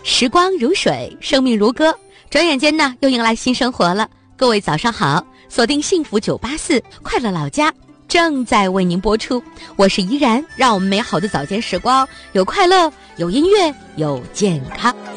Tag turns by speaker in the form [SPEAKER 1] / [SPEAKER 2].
[SPEAKER 1] 时光如水，生命如歌，转眼间呢，又迎来新生活了。各位早上好，锁定幸福984快乐老家正在为您播出，我是怡然，让我们美好的早间时光有快乐，有音乐，有健康。